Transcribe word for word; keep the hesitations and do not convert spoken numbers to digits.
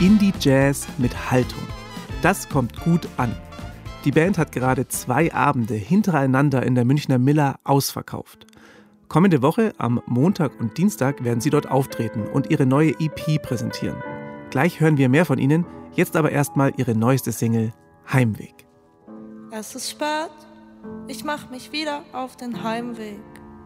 Indie-Jazz mit Haltung. Das kommt gut an. Die Band hat gerade zwei Abende hintereinander in der Münchner Miller ausverkauft. Kommende Woche, am Montag und Dienstag, werden sie dort auftreten und ihre neue E P präsentieren. Gleich hören wir mehr von ihnen, jetzt aber erstmal ihre neueste Single Heimweg. Es ist spät, ich mach mich wieder auf den Heimweg.